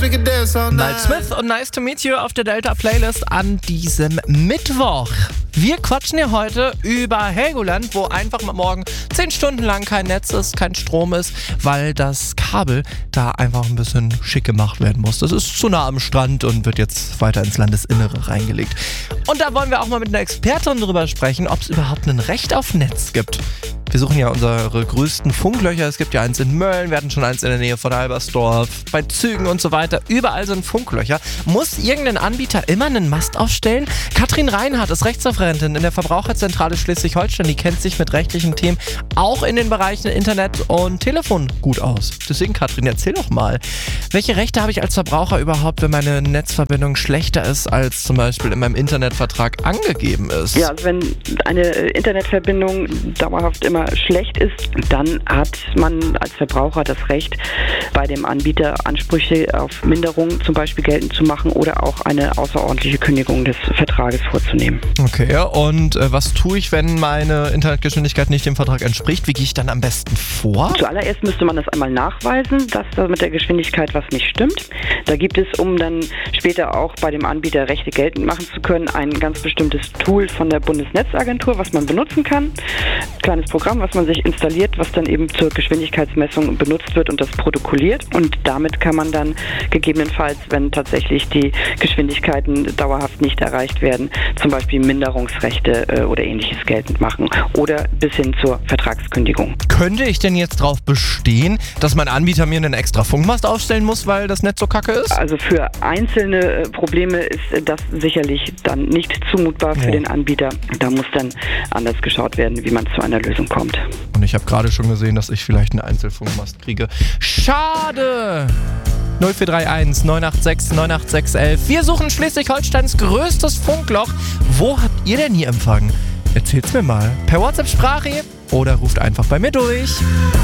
Miles Smith und Nice to Meet You auf der Delta Playlist an diesem Mittwoch. Wir quatschen hier heute über Helgoland, wo einfach mal morgen 10 Stunden lang kein Netz ist, kein Strom ist, weil das Kabel da einfach ein bisschen schick gemacht werden muss. Das ist zu nah am Strand und wird jetzt weiter ins Landesinnere reingelegt. Und da wollen wir auch mal mit einer Expertin drüber sprechen, ob es überhaupt ein Recht auf Netz gibt. Wir suchen ja unsere größten Funklöcher. Es gibt ja eins in Mölln, wir hatten schon eins in der Nähe von Albersdorf, bei Zügen und so weiter. Überall sind Funklöcher. Muss irgendein Anbieter immer einen Mast aufstellen? Katrin Reinhardt ist Rechtsreferentin in der Verbraucherzentrale Schleswig-Holstein. Die kennt sich mit rechtlichen Themen auch in den Bereichen Internet und Telefon gut aus. Deswegen, Katrin, erzähl doch mal, welche Rechte habe ich als Verbraucher überhaupt, wenn meine Netzverbindung schlechter ist, als zum Beispiel in meinem Internetvertrag angegeben ist? Ja, also wenn eine Internetverbindung dauerhaft immer schlecht ist, dann hat man als Verbraucher das Recht, bei dem Anbieter Ansprüche auf Minderung zum Beispiel geltend zu machen oder auch eine außerordentliche Kündigung des Vertrages vorzunehmen. Okay, und was tue ich, wenn meine Internetgeschwindigkeit nicht dem Vertrag entspricht? Wie gehe ich dann am besten vor? Zuallererst müsste man das einmal nachweisen, dass da mit der Geschwindigkeit was nicht stimmt. Da gibt es, um dann später auch bei dem Anbieter Rechte geltend machen zu können, ein ganz bestimmtes Tool von der Bundesnetzagentur, was man benutzen kann. Kleines Programm, was man sich installiert, was dann eben zur Geschwindigkeitsmessung benutzt wird und das protokolliert. Und damit kann man dann gegebenenfalls, wenn tatsächlich die Geschwindigkeiten dauerhaft nicht erreicht werden, zum Beispiel Minderungsrechte oder ähnliches geltend machen oder bis hin zur Vertragskündigung. Könnte ich denn jetzt darauf bestehen, dass mein Anbieter mir einen extra Funkmast aufstellen muss, weil das Netz so kacke ist? Also für einzelne Probleme ist das sicherlich dann nicht zumutbar für den Anbieter. Da muss dann anders geschaut werden, wie man zu einer Lösung kommt. Und ich habe gerade schon gesehen, dass ich vielleicht einen Einzelfunkmast kriege. Schade! 0431 986 98611. Wir suchen Schleswig-Holsteins größtes Funkloch. Wo habt ihr denn hier Empfang? Erzählt's mir mal. Per WhatsApp-Sprache oder ruft einfach bei mir durch.